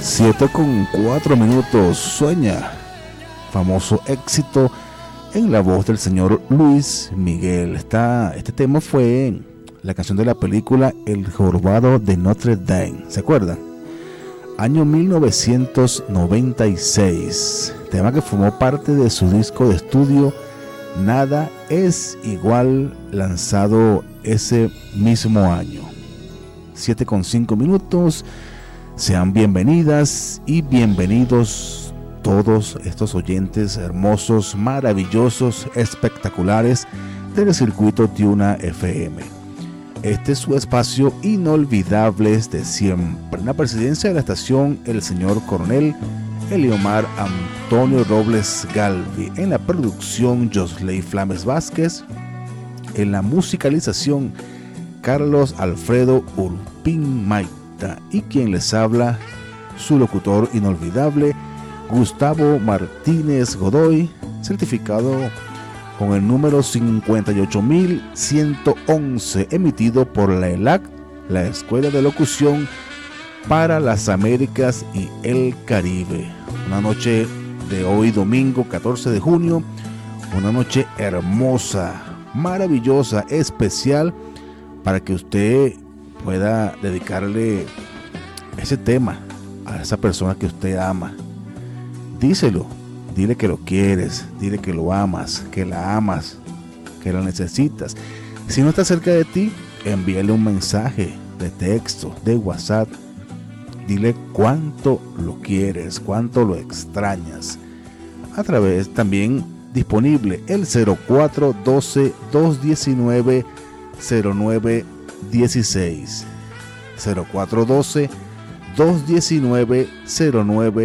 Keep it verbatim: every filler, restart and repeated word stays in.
siete con cuatro minutos. Sueña, famoso éxito en la voz del señor Luis Miguel. Esta, este tema fue la canción de la película El Jorobado de Notre Dame. ¿Se acuerdan? Año mil novecientos noventa y seis. Tema que formó parte de su disco de estudio Nada es Igual, lanzado ese mismo año. siete con cinco minutos. Sean bienvenidas y bienvenidos todos estos oyentes hermosos, maravillosos, espectaculares del circuito Tiuna F M. Este es su espacio Inolvidables de Siempre. En la presidencia de la estación, el señor coronel Eliomar Antonio Robles Galvi. En la producción, Josley Flames Vázquez. En la musicalización, Carlos Alfredo Urpín Maita. Y quien les habla, su locutor inolvidable, Gustavo Martínez Godoy, certificado con el número cincuenta y ocho mil ciento once, emitido por la E L A C, la Escuela de Locución para las Américas y el Caribe. Una noche de hoy, domingo catorce de junio, una noche hermosa, maravillosa, especial, para que usted pueda dedicarle ese tema a esa persona que usted ama. Díselo, dile que lo quieres, dile que lo amas, que la amas, que la necesitas. Si no está cerca de ti, envíale un mensaje de texto, de WhatsApp. Dile cuánto lo quieres, cuánto lo extrañas. A través también disponible el cero cuatro uno dos, dos uno nueve, cero nueve uno seis. cero cuatro uno dos, dos uno nueve, cero nueve